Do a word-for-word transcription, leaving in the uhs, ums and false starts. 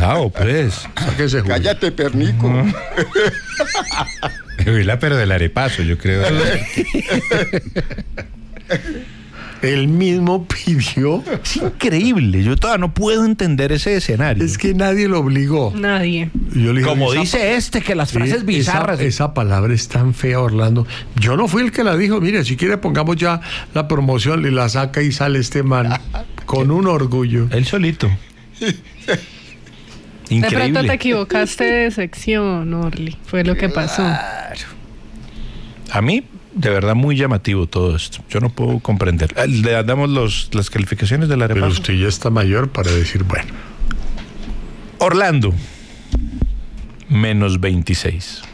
Chao, pues. Sáquese jugo. Cállate, pernico. No. La pero del arepazo, yo creo. Él mismo pidió. Es increíble. Yo todavía no puedo entender ese escenario. Es que nadie lo obligó. Nadie. Yo le dije, Como esa- dice este, que las Sí, frases bizarras. Esa, esa palabra es tan fea, Orlando. Yo no fui el que la dijo. Mire, si quiere pongamos ya la promoción y la saca y sale este man con un orgullo. Él solito. De Increíble. pronto te equivocaste de sección, Orly. Fue lo que pasó. A mí, de verdad, muy llamativo todo esto. Yo no puedo comprender. Eh, Le damos los, las calificaciones del Pero arepazo. usted ya está mayor para decir, bueno. Orlando, menos veintiséis.